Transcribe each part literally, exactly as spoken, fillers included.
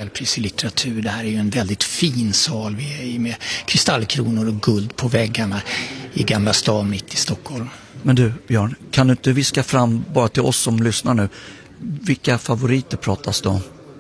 Nobelpris i litteratur. Det här är ju en väldigt fin sal vi är i med kristallkronor och guld på väggarna i Gamla stan mitt i Stockholm. Men du Björn, kan du inte viska fram bara till oss som lyssnar nu, vilka favoriter pratas då?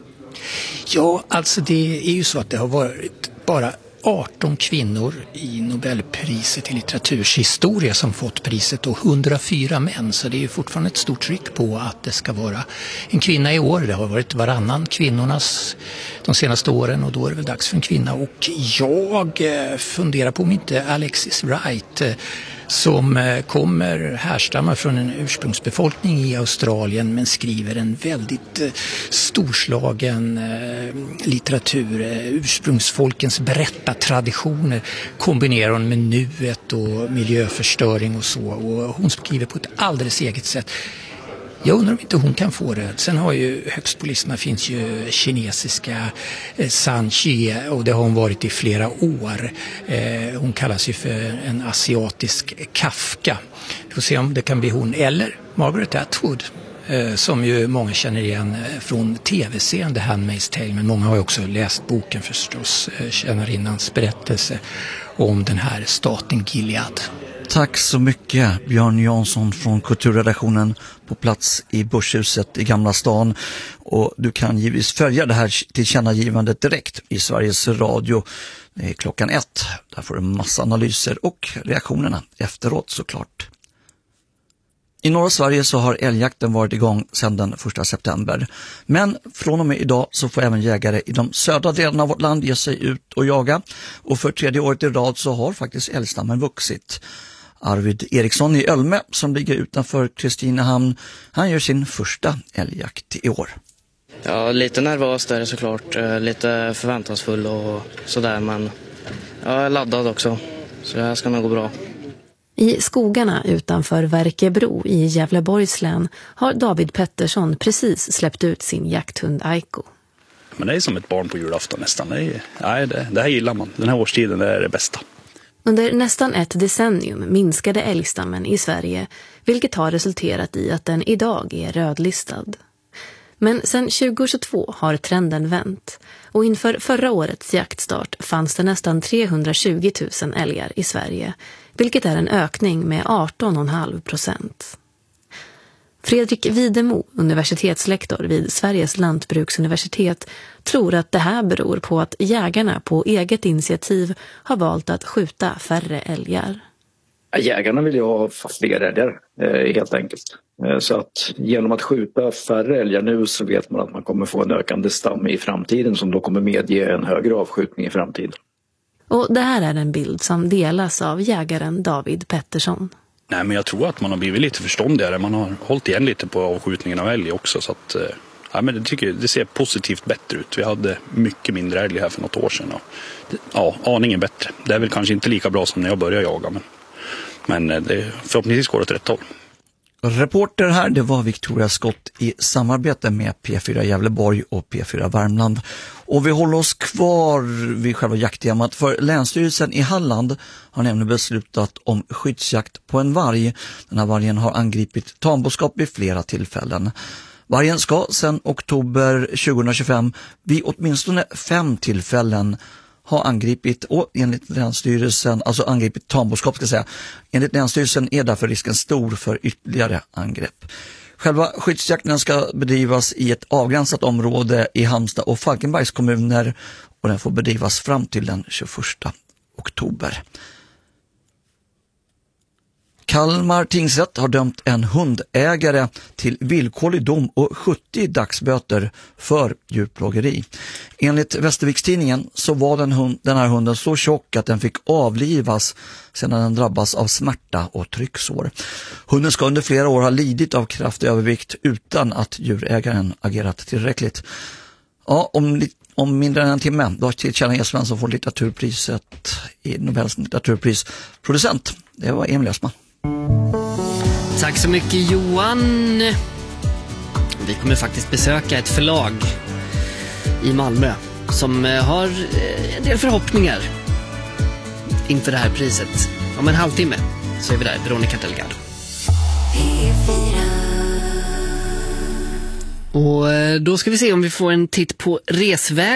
Ja, alltså det är ju så att det har varit bara arton kvinnor i Nobelpriset i litteraturhistoria som fått priset och hundrafyra män, så det är ju fortfarande ett stort tryck på att det ska vara en kvinna i år. Det har varit varannan kvinnornas de senaste åren och då är det väl dags för en kvinna, och jag funderar på om inte Alexis Wright som kommer härstammar från en ursprungsbefolkning i Australien men skriver en väldigt eh, storslagen eh, litteratur. Eh, ursprungsfolkens berättartraditioner kombinerar hon med nuet och miljöförstöring och så, och hon skriver på ett alldeles eget sätt. Jag undrar om inte hon kan få det. Sen har ju högst på listorna finns ju kinesiska eh, San Xie, och det har hon varit i flera år. Eh, hon kallas ju för en asiatisk Kafka. Vi får se om det kan bli hon. Eller Margaret Atwood, eh, som ju många känner igen från tv-serien The Handmaid's Tale. Men många har ju också läst boken förstås, eh, tjänarinnans berättelse om den här staten Gilead. Tack så mycket Björn Jansson från kulturredaktionen på plats i Börshuset i Gamla stan. Och du kan givetvis följa det här tillkännagivandet direkt i Sveriges Radio. Det är klockan ett. Där får du en massa analyser och reaktionerna efteråt såklart. I norra Sverige så har älgjakten varit igång sedan den första september. Men från och med idag så får även jägare i de södra delarna av vårt land ge sig ut och jaga. Och för tredje året i rad så har faktiskt älgstammen vuxit. Arvid Eriksson i Ölme som ligger utanför Kristinehamn, han gör sin första älgjakt i år. Ja, lite nervös är det såklart. Lite förväntansfull och sådär, men jag är laddad också. Så det här ska nog gå bra. I skogarna utanför Verkebro i Gävleborgs län har David Pettersson precis släppt ut sin jakthund Aiko. Men det är som ett barn på julafton nästan. Det, är, nej, det, det här gillar man. Den här årstiden det är det bästa. Under nästan ett decennium minskade älgstammen i Sverige, vilket har resulterat i att den idag är rödlistad. Men sedan tjugohundratjugotvå har trenden vänt, och inför förra årets jaktstart fanns det nästan trehundratjugo tusen älgar i Sverige, vilket är en ökning med arton komma fem procent. Fredrik Widemo, universitetslektor vid Sveriges lantbruksuniversitet, tror att det här beror på att jägarna på eget initiativ har valt att skjuta färre älgar. Jägarna vill ju ha fler älgar, helt enkelt. Så att genom att skjuta färre älgar nu så vet man att man kommer få en ökande stam i framtiden som då kommer medge en högre avskjutning i framtiden. Och det här är en bild som delas av jägaren David Pettersson. Nej, men jag tror att man har blivit lite förståndigare. Man har hållit igen lite på avskjutningen av älg också. Så att, ja, men det, tycker, det ser positivt bättre ut. Vi hade mycket mindre älg här för något år sedan. Och, ja, aningen bättre. Det är väl kanske inte lika bra som när jag började jaga. Men, men det, förhoppningsvis går det åt rätt håll. Reporter här, det var Victoria Skott i samarbete med P fyra Gävleborg och P fyra Värmland. Och vi håller oss kvar vid själva jakttemat, för Länsstyrelsen i Halland har nämligen beslutat om skyddsjakt på en varg. Den här vargen har angripit tamboskap vid flera tillfällen. Vargen ska sedan oktober tjugohundratjugofem vid åtminstone fem tillfällen har angripit, och enligt Länsstyrelsen, alltså angripit tamboskap ska jag säga, enligt Länsstyrelsen är därför risken stor för ytterligare angrepp. Själva skyddsjakten ska bedrivas i ett avgränsat område i Halmstad och Falkenbergs kommuner, och den får bedrivas fram till den tjugoförsta oktober. Kalmar tingsrätt har dömt en hundägare till villkorlig dom och sjuttio dagsböter för djurplågeri. Enligt Västervikstidningen så var den, hund, den här hunden så tjock att den fick avlivas sedan den drabbas av smärta och trycksår. Hunden ska under flera år ha lidit av kraftig övervikt utan att djurägaren agerat tillräckligt. Ja, om Om mindre än en timme då tillkänner Esven som får litteraturpriset i Nobels litteraturpris producent. Det var Emil Ösman. Tack så mycket Johan. Vi kommer faktiskt besöka ett förlag i Malmö som har en del förhoppningar inför det här priset. Om en halvtimme så är vi där, Veronica Delgado. Och då ska vi se om vi får en titt på resväg.